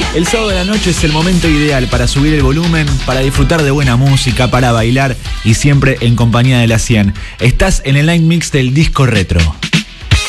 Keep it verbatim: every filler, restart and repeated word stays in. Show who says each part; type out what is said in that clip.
Speaker 1: El sábado de la noche es el momento ideal para subir el volumen, para disfrutar de buena música, para bailar y siempre en compañía de la cien. Estás en el Line Mix del Disco Retro.